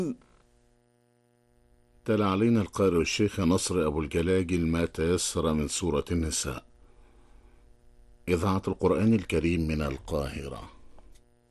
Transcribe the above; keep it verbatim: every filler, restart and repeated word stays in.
تلا علينا القارئ الشيخ نصر أبو الجلاجل ما تيسر من سورة النساء. إذاعة القرآن الكريم من القاهرة.